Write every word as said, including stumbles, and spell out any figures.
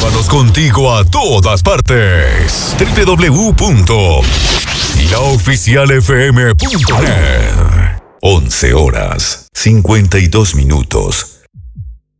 Llévanos contigo a todas partes. doble u doble u doble u punto la oficial f m punto net. once horas, cincuenta y dos minutos.